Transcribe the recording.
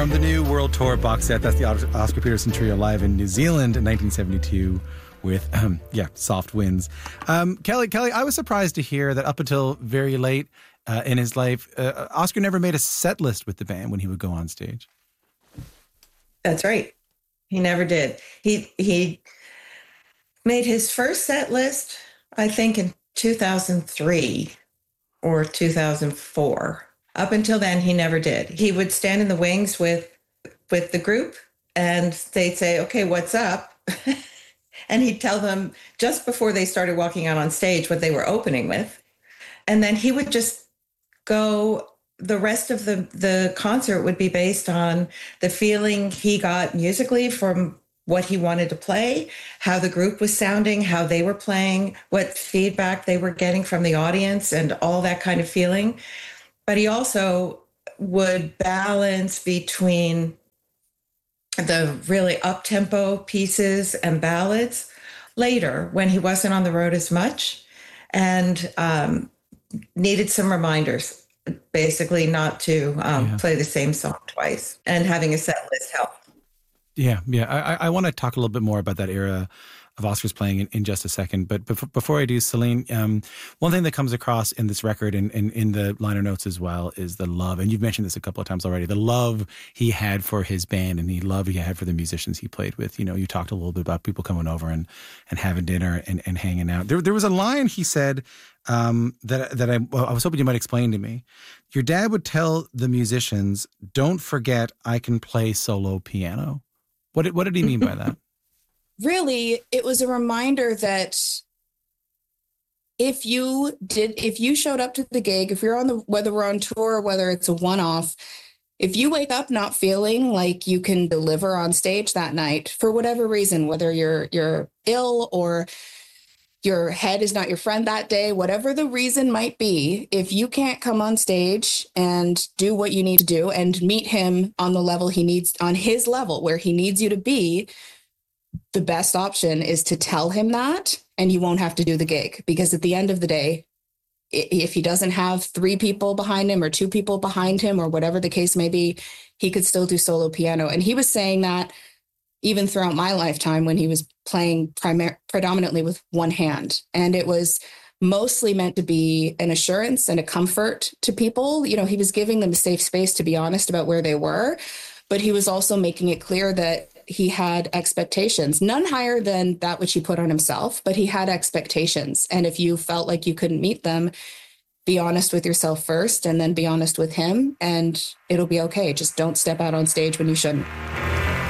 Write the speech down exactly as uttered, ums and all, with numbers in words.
From the new World Tour box set, that's the Oscar Peterson Trio live in New Zealand in nineteen seventy-two with, um, yeah, Soft Winds. Um, Kelly, Kelly, I was surprised to hear that up until very late uh, in his life, uh, Oscar never made a set list with the band when he would go on stage. That's right. He never did. He he made his first set list, I think, in two thousand three or two thousand four. Up until then, he never did. He would stand in the wings with with the group, and they'd say, okay, what's up? And he'd tell them just before they started walking out on stage what they were opening with. And then he would just go, the rest of the, the concert would be based on the feeling he got musically from what he wanted to play, how the group was sounding, how they were playing, what feedback they were getting from the audience, and all that kind of feeling. But he also would balance between the really up-tempo pieces and ballads later when he wasn't on the road as much and um, needed some reminders, basically not to um, yeah. play the same song twice, and having a set list helped. Yeah, yeah. I, I want to talk a little bit more about that era of Oscar's playing in, in just a second. But before, before I do, Celine, um, one thing that comes across in this record and in, in, in the liner notes as well is the love. And you've mentioned this a couple of times already, the love he had for his band and the love he had for the musicians he played with. You know, you talked a little bit about people coming over and, and having dinner and, and hanging out. There, there was a line he said um, that, that I, well, I was hoping you might explain to me. Your dad would tell the musicians, don't forget I can play solo piano. What did, what did he mean by that? Really, it was a reminder that if you did, if you showed up to the gig, if you're on the, whether we're on tour or whether it's a one-off, if you wake up not feeling like you can deliver on stage that night for whatever reason, whether you're you're ill or your head is not your friend that day, whatever the reason might be, if you can't come on stage and do what you need to do and meet him on the level he needs, on his level where he needs you to be, the best option is to tell him that, and you won't have to do the gig, because at the end of the day, if he doesn't have three people behind him or two people behind him or whatever the case may be, he could still do solo piano. And he was saying that even throughout my lifetime when he was playing primar- predominantly with one hand. And it was mostly meant to be an assurance and a comfort to people. You know, he was giving them a safe space to be honest about where they were, but he was also making it clear that he had expectations, none higher than that which he put on himself, but he had expectations. And if you felt like you couldn't meet them, be honest with yourself first and then be honest with him, and it'll be okay. Just don't step out on stage when you shouldn't.